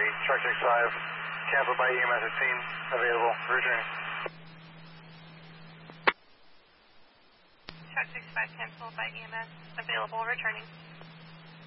Truck 65, canceled by EMS at scene, available, returning. Truck 65 canceled by EMS, available, returning.